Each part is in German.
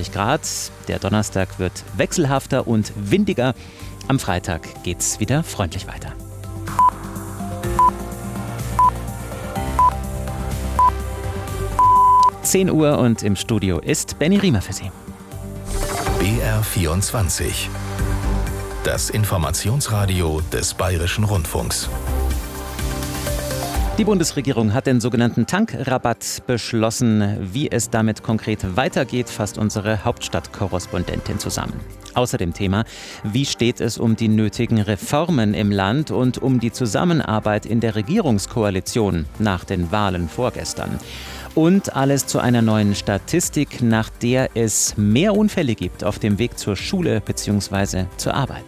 23 Grad. Der Donnerstag wird wechselhafter und windiger. Am Freitag geht's wieder freundlich weiter. (10 Uhr) und im Studio ist Benny Riemer für Sie. BR24. Das Informationsradio des Bayerischen Rundfunks. Die Bundesregierung hat den sogenannten Tankrabatt beschlossen. Wie es damit konkret weitergeht, fasst unsere Hauptstadtkorrespondentin zusammen. Außer dem Thema, wie steht es um die nötigen Reformen im Land und um die Zusammenarbeit in der Regierungskoalition nach den Wahlen vorgestern. Und alles zu einer neuen Statistik, nach der es mehr Unfälle gibt auf dem Weg zur Schule bzw. zur Arbeit.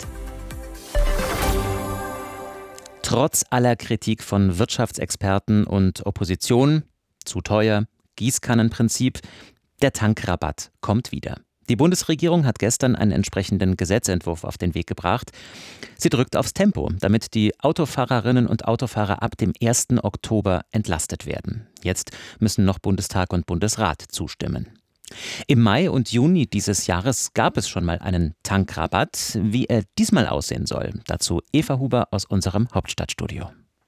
Trotz aller Kritik von Wirtschaftsexperten und Opposition, zu teuer, Gießkannenprinzip, der Tankrabatt kommt wieder. Die Bundesregierung hat gestern einen entsprechenden Gesetzentwurf auf den Weg gebracht. Sie drückt aufs Tempo, damit die Autofahrerinnen und Autofahrer ab dem 1. Oktober entlastet werden. Jetzt müssen noch Bundestag und Bundesrat zustimmen. Im Mai und Juni dieses Jahres gab es schon mal einen Tankrabatt. Wie er diesmal aussehen soll, dazu Eva Huber aus unserem Hauptstadtstudio.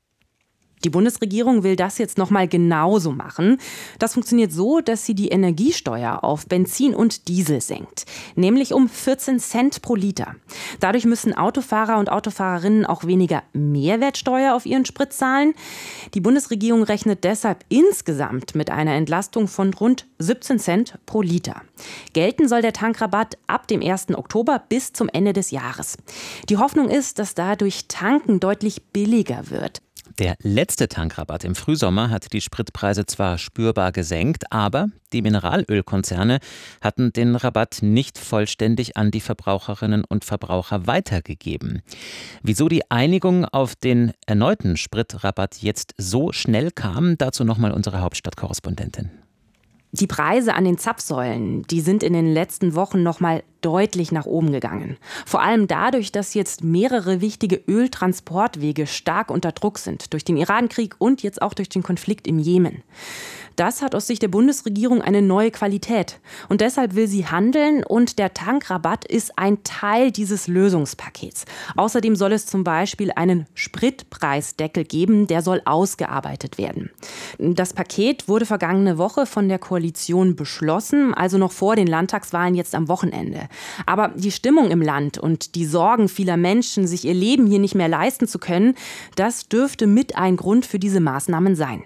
Die Bundesregierung will das jetzt noch mal genauso machen. Das funktioniert so, dass sie die Energiesteuer auf Benzin und Diesel senkt. Nämlich um 14 Cent pro Liter. Dadurch müssen Autofahrer und Autofahrerinnen auch weniger Mehrwertsteuer auf ihren Sprit zahlen. Die Bundesregierung rechnet deshalb insgesamt mit einer Entlastung von rund 17 Cent pro Liter. Gelten soll der Tankrabatt ab dem 1. Oktober bis zum Ende des Jahres. Die Hoffnung ist, dass dadurch Tanken deutlich billiger wird. Der letzte Tankrabatt im Frühsommer hat die Spritpreise zwar spürbar gesenkt, aber die Mineralölkonzerne hatten den Rabatt nicht vollständig an die Verbraucherinnen und Verbraucher weitergegeben. Wieso die Einigung auf den erneuten Spritrabatt jetzt so schnell kam, dazu nochmal unsere Hauptstadtkorrespondentin. Die Preise an den Zapfsäulen, die sind in den letzten Wochen noch mal deutlich nach oben gegangen. Vor allem dadurch, dass jetzt mehrere wichtige Öltransportwege stark unter Druck sind. Durch den Irankrieg und jetzt auch durch den Konflikt im Jemen. Das hat aus Sicht der Bundesregierung eine neue Qualität. Und deshalb will sie handeln und der Tankrabatt ist ein Teil dieses Lösungspakets. Außerdem soll es zum Beispiel einen Spritpreisdeckel geben, der soll ausgearbeitet werden. Das Paket wurde vergangene Woche von der Koalition beschlossen, also noch vor den Landtagswahlen jetzt am Wochenende. Aber die Stimmung im Land und die Sorgen vieler Menschen, sich ihr Leben hier nicht mehr leisten zu können, das dürfte mit ein Grund für diese Maßnahmen sein.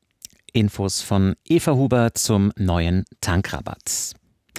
Infos von Eva Huber zum neuen Tankrabatt.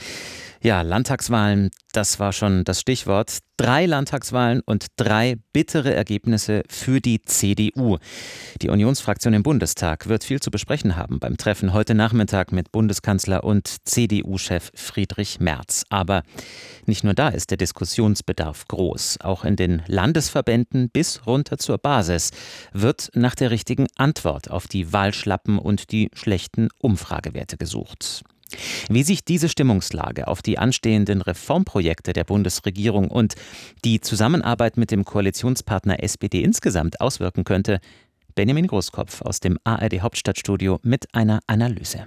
Ja, Landtagswahlen, das war schon das Stichwort. 3 Landtagswahlen und 3 bittere Ergebnisse für die CDU. Die Unionsfraktion im Bundestag wird viel zu besprechen haben beim Treffen heute Nachmittag mit Bundeskanzler und CDU-Chef Friedrich Merz. Aber nicht nur da ist der Diskussionsbedarf groß. Auch in den Landesverbänden bis runter zur Basis wird nach der richtigen Antwort auf die Wahlschlappen und die schlechten Umfragewerte gesucht. Wie sich diese Stimmungslage auf die anstehenden Reformprojekte der Bundesregierung und die Zusammenarbeit mit dem Koalitionspartner SPD insgesamt auswirken könnte, Benjamin Großkopf aus dem ARD-Hauptstadtstudio mit einer Analyse.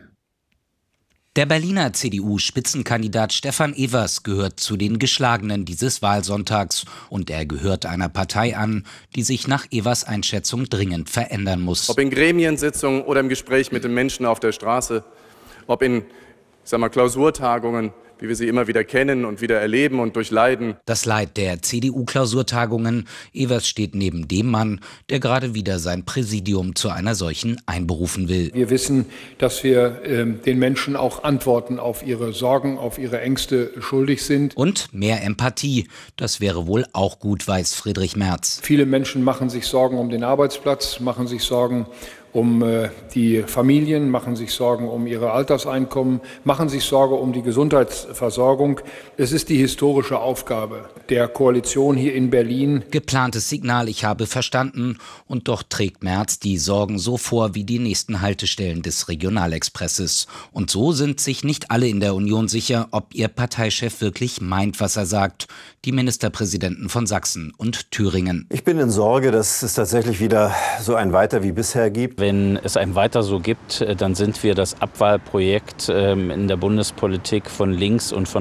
Der Berliner CDU-Spitzenkandidat Stefan Evers gehört zu den Geschlagenen dieses Wahlsonntags und er gehört einer Partei an, die sich nach Evers Einschätzung dringend verändern muss. Ob in Gremiensitzungen oder im Gespräch mit den Menschen auf der Straße, ob in Klausurtagungen, wie wir sie immer wieder kennen und wieder erleben und durchleiden. Das Leid der CDU-Klausurtagungen. Evers steht neben dem Mann, der gerade wieder sein Präsidium zu einer solchen einberufen will. Wir wissen, dass wir den Menschen auch Antworten auf ihre Sorgen, auf ihre Ängste schuldig sind. Und mehr Empathie. Das wäre wohl auch gut, weiß Friedrich Merz. Viele Menschen machen sich Sorgen um den Arbeitsplatz, machen sich Sorgen um die Familien, machen sich Sorgen um ihre Alterseinkommen, machen sich Sorge um die Gesundheitsversorgung. Es ist die historische Aufgabe der Koalition hier in Berlin. Geplantes Signal, ich habe verstanden. Und doch trägt Merz die Sorgen so vor wie die nächsten Haltestellen des Regionalexpresses. Und so sind sich nicht alle in der Union sicher, ob ihr Parteichef wirklich meint, was er sagt. Die Ministerpräsidenten von Sachsen und Thüringen. Ich bin in Sorge, dass es tatsächlich wieder so ein Weiter wie bisher gibt. Wenn es ein Weiter so gibt, dann sind wir das Abwahlprojekt in der Bundespolitik von links und von